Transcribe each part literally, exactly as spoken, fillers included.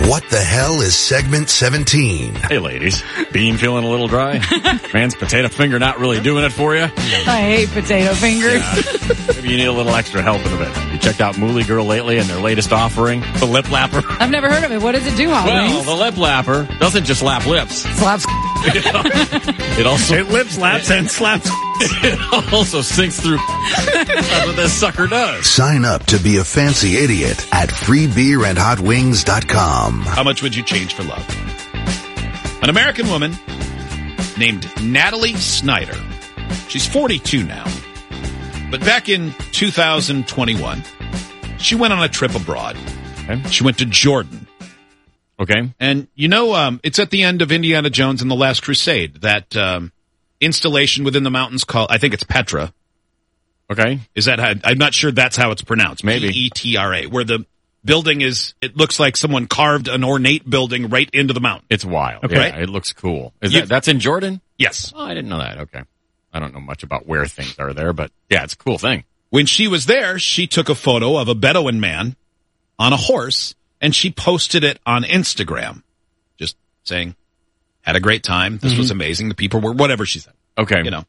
What the hell is segment seventeen? Hey, ladies. Bean feeling a little dry? Man's potato finger not really doing it for you? I hate potato fingers. Yeah. Maybe you need a little extra help in a bit. You checked out Mooly Girl lately and their latest offering, the Lip Lapper? I've never heard of it. What does it do, Hot Well, Wings? the Lip Lapper doesn't just lap lips. Slaps. It also It lip slaps and slaps. it also sinks through. That's what this sucker does. Sign up to be a fancy idiot at free beer and hot wings dot com. How much would you change for love? An American woman named Natalie Snyder. She's forty-two now. But back in two thousand twenty-one, she went on a trip abroad. Okay. She went to Jordan. Okay. And, you know, um, it's at the end of Indiana Jones and the Last Crusade, that um, installation within the mountains called, I think it's Petra. Okay. Is that how, I'm not sure that's how it's pronounced. Maybe. P E T R A, where the building is, it looks like someone carved an ornate building right into the mountain. It's wild. Okay. Yeah, it looks cool. Is You- that, that's in Jordan? Yes. Oh, I didn't know that. Okay. I don't know much about where things are there, but yeah, it's a cool thing. When she was there, she took a photo of a Bedouin man on a horse, and she posted it on Instagram, just saying, had a great time. This was amazing. The people were, whatever she said. Okay. You know.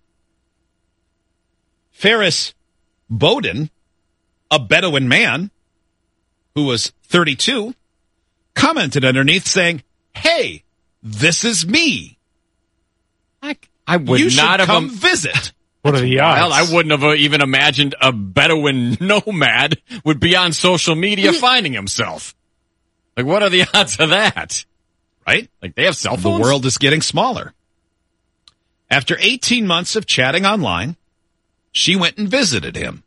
Ferris Bowden, a Bedouin man who was thirty-two, commented underneath saying, "Hey, this is me. I, I would you should not have come um, visit." What are the odds? Well, I wouldn't have uh, even imagined a Bedouin nomad would be on social media finding himself. Like, what are the odds of that? Right? Like, they have cell The phones? world is getting smaller. After eighteen months of chatting online, she went and visited him.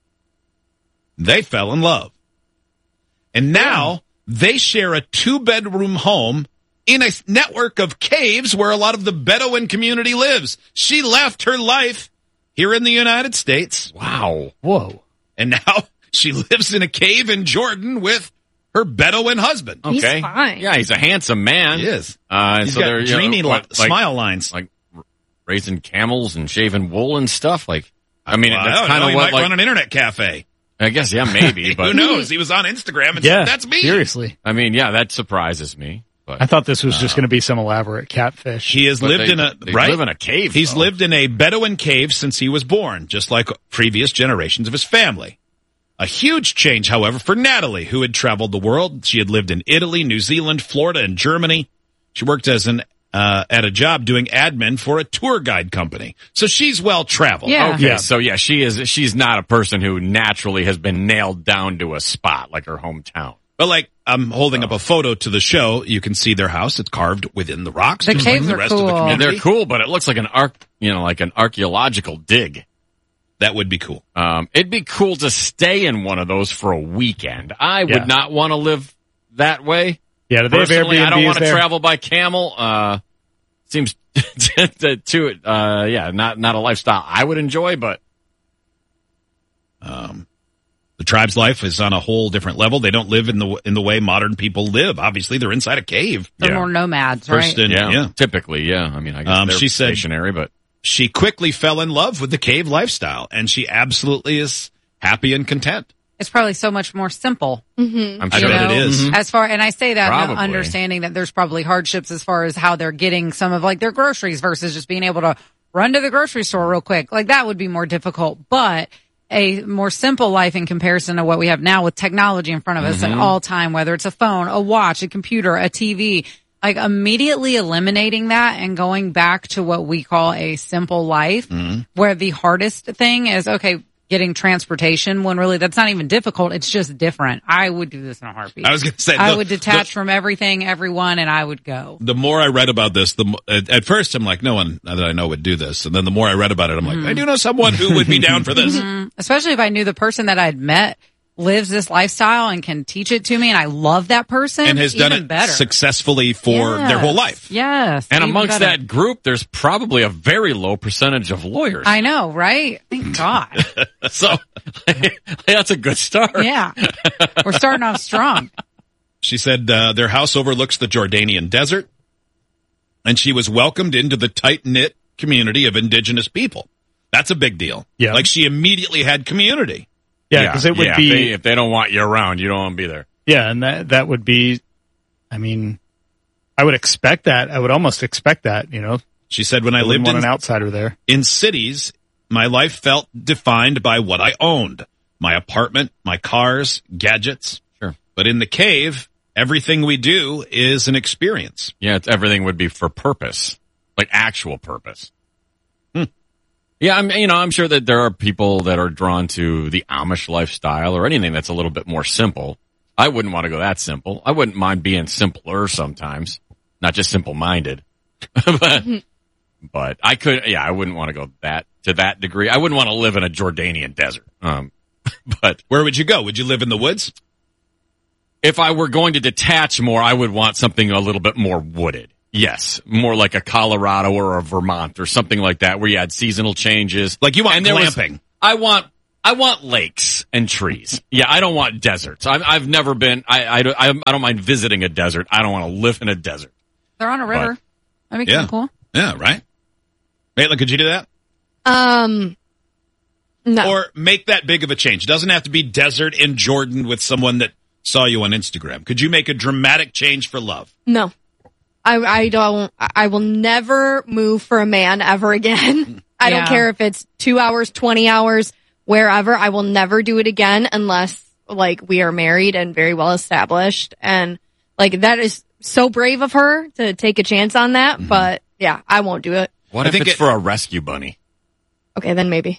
They fell in love. And now they share a two-bedroom home in a network of caves where a lot of the Bedouin community lives. She left her life here in the United States, Wow. Whoa. and now she lives in a cave in Jordan with her Bedouin husband. Okay. He's fine. Yeah, he's a handsome man. He is. Uh, He's so got they're, you know, dreamy li- what, like, smile lines. Like r- raising camels and shaving wool and stuff. Like, I mean, Well, I that's don't kind know. of He what, might like, run an internet cafe. I guess, yeah, maybe, Who but knows? He was on Instagram and Yeah. said, "That's me." Seriously. I mean, yeah, that surprises me. But I thought this was just going to be some elaborate catfish. He has but lived they- in a they right. live in a cave. He's though. lived in a Bedouin cave since he was born, just like previous generations of his family. A huge change, however, for Natalie, who had traveled the world. She had lived in Italy, New Zealand, Florida, and Germany. She worked as an uh, at a job doing admin for a tour guide company. So she's well traveled. Yeah. Okay, Yeah. so yeah, she is. She's not a person who naturally has been nailed down to a spot like her hometown. But like, I'm holding up a photo to the show. You can see their house. It's carved within the rocks. The just like caves the are rest of the cool. And community. they're cool, but it looks like an arc, you know, like an archaeological dig. That would be cool. Um, it'd be cool to stay in one of those for a weekend. I would Yeah. not want to live that way. Yeah, do they have Personally, I don't Airbnbs want to there? travel by camel. Uh, seems to, to uh, yeah, not not a lifestyle I would enjoy, but Um, the tribe's life is on a whole different level. They don't live in the in the way modern people live. Obviously, they're inside a cave. They're Yeah. more nomads, First right? in- yeah, yeah. typically, yeah. I mean, I guess Um, they're she said- stationary, but She quickly fell in love with the cave lifestyle, and she absolutely is happy and content. It's probably so much more simple. Mm-hmm. I'm I sure bet know, it is. As far, and I say that Probably. understanding that there's probably hardships as far as how they're getting some of like their groceries versus just being able to run to the grocery store real quick. Like that would be more difficult, but a more simple life in comparison to what we have now with technology in front of us at all time, whether it's a phone, a watch, a computer, a T V, like immediately eliminating that and going back to what we call a simple life where the hardest thing is, okay, getting transportation when really that's not even difficult. It's just different. I would do this in a heartbeat. I was going to say, I the- would detach the- from everything, everyone, and I would go. The more I read about this, the mo- at, at first I'm like, no one that I know would do this, and then the more I read about it, I'm like, I do know someone who would be down for this. Especially if I knew the person that I'd met lives this lifestyle and can teach it to me, and I love that person, And has even done it better. successfully for Yes. their whole life. Yes. and even amongst better. that group, there's probably a very low percentage of lawyers. I know, right? Thank God. So that's a good start. Yeah. We're starting off strong. She said uh, their house overlooks the Jordanian desert, and she was welcomed into the tight-knit community of indigenous people. That's a big deal. Yeah. Like she immediately had community. Yeah, because it would yeah, be If they, if they don't want you around, you don't want to be there. yeah, and that that would be I mean, I would expect that. I would almost expect that, you know. She said, when I, I lived wouldn't want in, an outsider there. in cities, my life felt defined by what I owned. My apartment, my cars, gadgets. Sure. But in the cave, everything we do is an experience. Yeah, it's, everything would be for purpose, like actual purpose. Hmm. Yeah, I'm, you know, I'm sure that there are people that are drawn to the Amish lifestyle or anything that's a little bit more simple. I wouldn't want to go that simple. I wouldn't mind being simpler sometimes, not just simple-minded. but, but I could, yeah, I wouldn't want to go that to that degree. I wouldn't want to live in a Jordanian desert. Um, but Where would you go? Would you live in the woods? if I were going to detach more, I would want something a little bit more wooded. Yes, more like a Colorado or a Vermont or something like that, where you had seasonal changes. Like you want And there was- glamping. I want, I want lakes and trees. Yeah, I don't want deserts. I've, I've never been. I, I, don't- I, I don't mind visiting a desert. I don't want to live in a desert. They're on a river. That'd be Yeah. kind of cool. Yeah, right? Maitland, could you do that? Um, no. Or make that big of a change? It doesn't have to be desert in Jordan with someone that saw you on Instagram. Could you make a dramatic change for love? No. I, I don't, I will never move for a man ever again. I Yeah. don't care if it's two hours, twenty hours, wherever. I will never do it again unless, like, we are married and very well established. And, like, that is so brave of her to take a chance on that. Mm-hmm. But, yeah, I won't do it. What I if think it's it- for a rescue bunny? Okay, then maybe.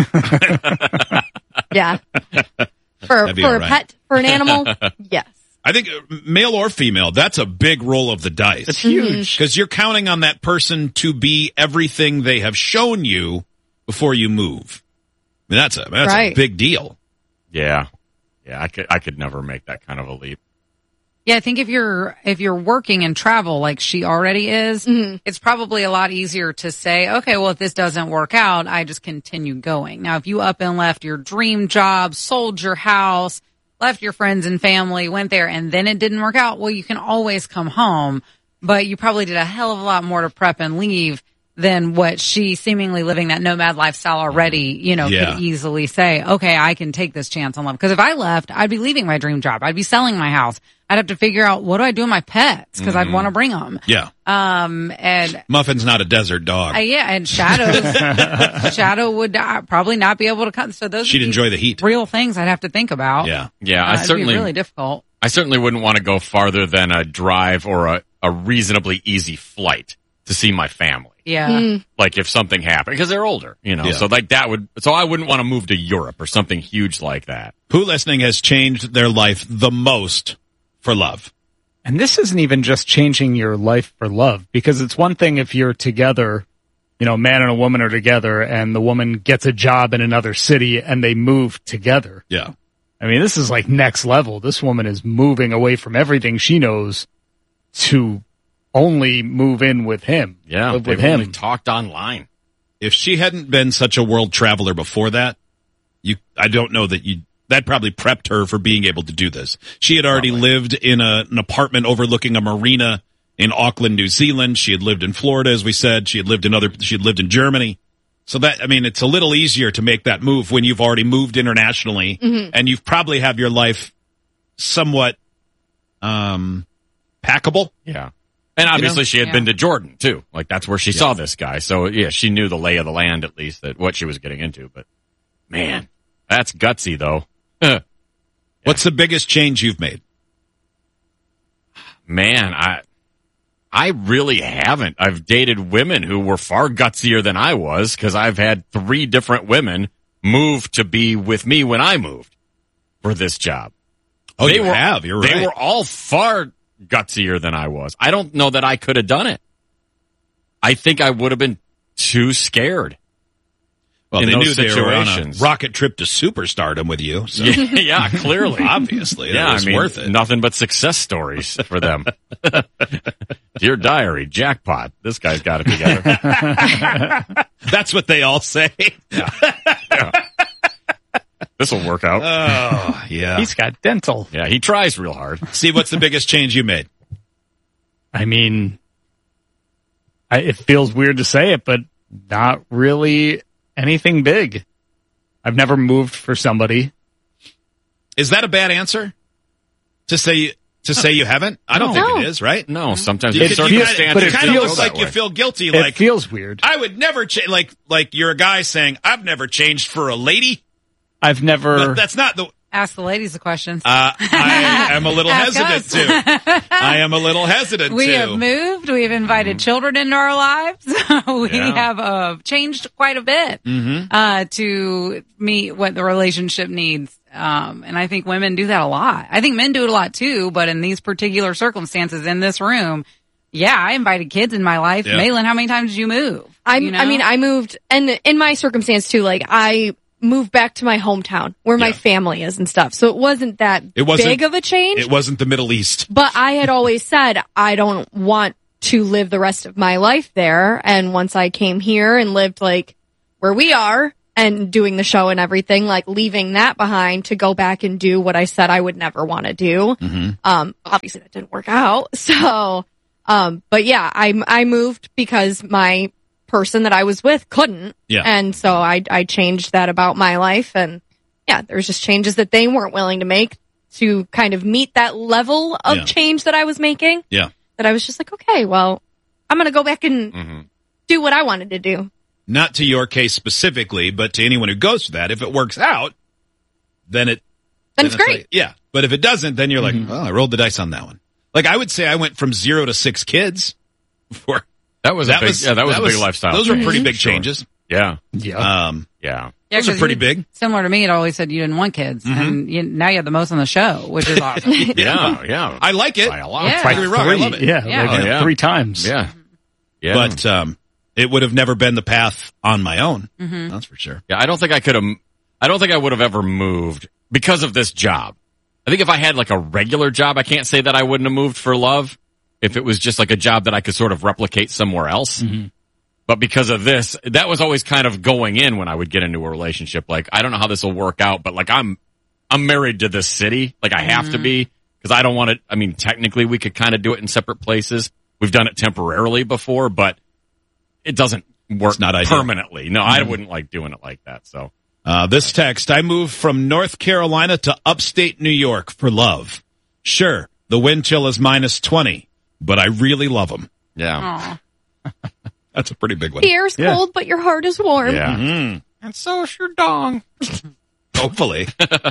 Yeah. For, That'd be for all a right. pet, for an animal, yes. I think uh, male or female, that's a big roll of the dice. It's huge. Because you're counting on that person to be everything they have shown you before you move. I mean, that's a that's a Right. big deal. Yeah, yeah. I could, I could never make that kind of a leap. Yeah, I think if you're if you're working and travel like she already is, it's probably a lot easier to say, okay, well, if this doesn't work out, I just continue going. Now, if you up and left your dream job, sold your house, left your friends and family, went there, and then it didn't work out, well, you can always come home, but you probably did a hell of a lot more to prep and leave than what she seemingly living that nomad lifestyle already, you know, Yeah. could easily say, okay, I can take this chance on love. Because if I left, I'd be leaving my dream job. I'd be selling my house. I'd have to figure out, what do I do with my pets? Because I'd want to bring them. Yeah. Um, and Muffin's not a desert dog. uh, yeah, and Shadows, Shadow would uh, probably not be able to come. So those She'd would be enjoy the heat. real things I'd have to think about. Yeah. Yeah, Uh, I it'd certainly, be really difficult. I certainly wouldn't want to go farther than a drive or a, a reasonably easy flight to see my family. Yeah. Like if something happened, because they're older, you know, Yeah. so like that would, so I wouldn't want to move to Europe or something huge like that. Who listening has changed their life the most for love? And this isn't even just changing your life for love, because it's one thing if you're together, you know, a man and a woman are together and the woman gets a job in another city and they move together. Yeah. I mean, this is like next level. This woman is moving away from everything she knows to only move in with him. Yeah. Live with They've only him. talked online. If she hadn't been such a world traveler before that, you, I don't know that you, that probably prepped her for being able to do this. She had already Probably. lived in a, an apartment overlooking a marina in Auckland, New Zealand. She had lived in Florida, as we said. She had lived in other, she had lived in Germany. So that, I mean, it's a little easier to make that move when you've already moved internationally and you've probably have your life somewhat, um, packable. Yeah. And obviously know? she had Yeah. been to Jordan too. Like that's where she saw this guy. So yeah, she knew the lay of the land at least, that what she was getting into. But man, that's gutsy though. What's the biggest change you've made? Man, I I really haven't. I've dated women who were far gutsier than I was because I've had three different women move to be with me when I moved for this job. Oh, they you were, have. You're They right. were all far gutsier than I was. I don't know that I could have done it. I think I would have been too scared. Well, in they those knew they were on a situations. rocket trip to superstardom with you. So Yeah, yeah, clearly. obviously, that Yeah, was I mean, worth it. nothing but success stories for them. Dear diary, jackpot. This guy's got it together. That's what they all say. This will work out. Oh, yeah. He's got dental. Yeah, he tries real hard. See, what's the biggest change you made? I mean, I, it feels weird to say it, but not really anything big. I've never moved for somebody. Is that a bad answer? To say to to say you haven't? I don't No. think it is, right? No, sometimes You it's could- you kinda- circumstances. but it it kind of feels looks that like you way. feel guilty. It Like feels weird. I would never change. Like like you're a guy saying I've never changed for a lady. I've never. But that's not the. Ask the ladies the questions. Uh, I am a little Ask hesitant us. to. I am a little hesitant we to. have moved. We've invited children into our lives. we Yeah. have uh, changed quite a bit Mm-hmm. uh, to meet what the relationship needs. Um, and I think women do that a lot. I think men do it a lot too, but in these particular circumstances in this room, yeah, I invited kids in my life. Yeah. Malin, how many times did you move? I'm, You know? I mean, I moved, and in my circumstance too, like I moved back to my hometown where my Yeah. family is and stuff. So it wasn't that It wasn't- big of a change. It wasn't the Middle East. But I had always said I don't want to live the rest of my life there. And once I came here and lived like where we are and doing the show and everything, like leaving that behind to go back and do what I said I would never want to do. Mm-hmm. Um, obviously that didn't work out. So, um, but yeah, I, I moved because my person that I was with couldn't. Yeah. And so I, I changed that about my life. And yeah, there's just changes that they weren't willing to make to kind of meet that level of Yeah. change that I was making. Yeah. That I was just like, okay, well, I'm going to go back and Mm-hmm. do what I wanted to do. Not to your case specifically, but to anyone who goes through that. If it works out, then it. And then it's great. like- yeah. But if it doesn't, then you're like, well, I rolled the dice on that one. Like I would say I went from zero to six kids before. That was a big, yeah, that was a big lifestyle. Those were pretty big Sure. changes. Yeah, Yeah. Um, yeah. Yeah, those are 'cause pretty you- big. Similar to me, it always said you didn't want kids. Mm-hmm. And you, now you have the most on the show, which is awesome. Yeah, yeah. I like it. By a lot. Yeah. Don't get me wrong, I love it. Yeah, Yeah. like Oh, yeah. three times. Yeah. Yeah. But um, it would have never been the path on my own. Mm-hmm. That's for sure. yeah, I don't think I could have, I don't think I would have ever moved because of this job. I think if I had like a regular job, I can't say that I wouldn't have moved for love. If it was just like a job that I could sort of replicate somewhere else. Mm-hmm. But because of this, that was always kind of going in when I would get into a relationship. Like, I don't know how this will work out, but like I'm, I'm married to this city. Like I have to be because I don't want to, I mean, technically we could kind of do it in separate places. We've done it temporarily before, but it doesn't work It's not ideal. permanently. No, I wouldn't like doing it like that. So Uh, this text, I moved from North Carolina to upstate New York for love. Sure, the wind chill is minus twenty, but I really love them. yeah. Aw. That's a pretty big one. The air's Yeah. cold, but your heart is warm. Yeah. Mm-hmm. And so is your dong. Hopefully.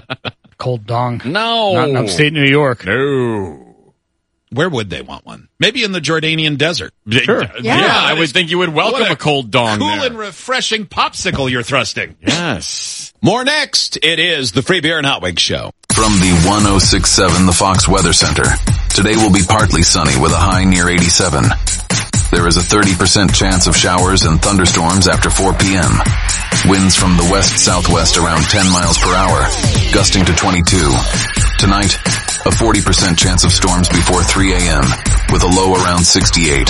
Cold dong. No. Not in upstate New York. No. Where would they want one? Maybe in the Jordanian desert. Sure. Yeah, Yeah. I would think you would welcome What a a cold dong Cool there. and refreshing popsicle you're thrusting. Yes. More next. It is the Free Beer and Hot Wings Show. From the one oh six point seven The Fox Weather Center. Today will be partly sunny with a high near eighty-seven. There is a thirty percent chance of showers and thunderstorms after four p.m. Winds from the west-southwest around ten miles per hour, gusting to twenty-two. Tonight, a forty percent chance of storms before three a.m. with a low around sixty-eight.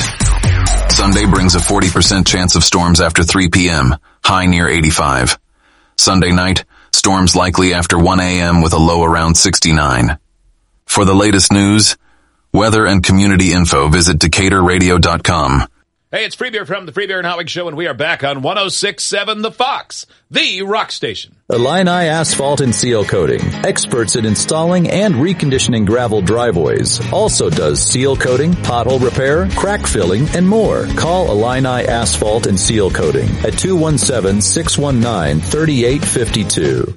Sunday brings a forty percent chance of storms after three p.m., high near eighty-five. Sunday night, storms likely after one a.m. with a low around sixty-nine. For the latest news, weather and community info, visit Decatur Radio dot com. Hey, it's Free Beer from the Free Beer and Hot Wings Show, and we are back on one oh six point seven The Fox, the rock station. Illini Asphalt and Seal Coating, experts in installing and reconditioning gravel driveways. Also does seal coating, pothole repair, crack filling, and more. Call Illini Asphalt and Seal Coating at two one seven, six one nine, three eight five two.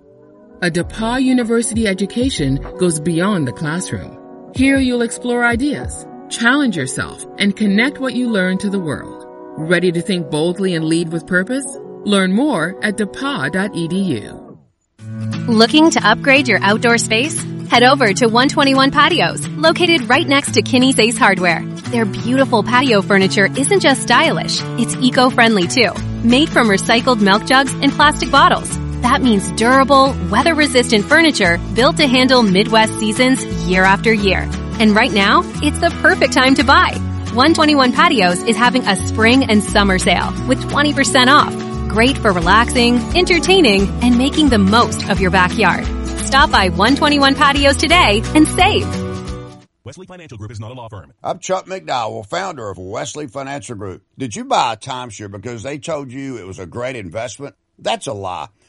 A DePauw University education goes beyond the classroom. Here you'll explore ideas, challenge yourself, and connect what you learn to the world. Ready to think boldly and lead with purpose? Learn more at depaw dot e d u. Looking to upgrade your outdoor space? Head over to one twenty-one Patios, located right next to Kinney's Ace Hardware. Their beautiful patio furniture isn't just stylish, it's eco-friendly too. Made from recycled milk jugs and plastic bottles. That means durable, weather-resistant furniture built to handle Midwest seasons year after year. And right now, it's the perfect time to buy. one twenty-one Patios is having a spring and summer sale with twenty percent off. Great for relaxing, entertaining, and making the most of your backyard. Stop by one twenty-one Patios today and save. Wesley Financial Group is not a law firm. I'm Chuck McDowell, founder of Wesley Financial Group. Did you buy a timeshare because they told you it was a great investment? That's a lie.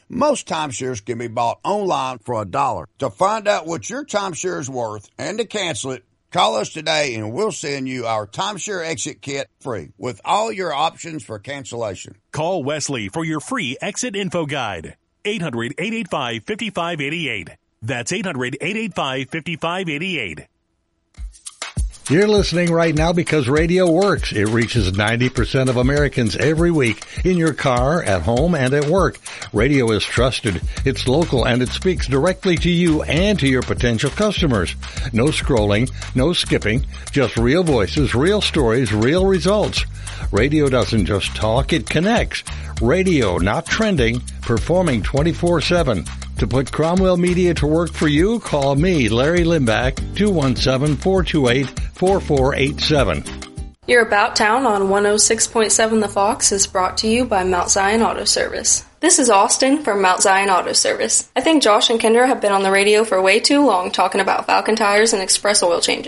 Most timeshares can be bought online for a dollar. To find out what your timeshare is worth and to cancel it, call us today and we'll send you our timeshare exit kit free with all your options for cancellation. Call Wesley for your free exit info guide. eight hundred, eight eight five, five five eight eight. That's eight hundred, eight eight five, five five eight eight. You're listening right now because radio works. It reaches ninety percent of Americans every week in your car, at home, and at work. Radio is trusted. It's local and it speaks directly to you and to your potential customers. No scrolling, no skipping, just real voices, real stories, real results. Radio doesn't just talk, it connects. Radio, not trending, performing twenty-four seven. To put Cromwell Media to work for you, call me, Larry Limbach, two one seven, four two eight, four four eight seven. Your About Town on one oh six point seven The Fox is brought to you by Mount Zion Auto Service. This is Austin from Mount Zion Auto Service. I think Josh and Kendra have been on the radio for way too long talking about Falcon tires and express oil changes.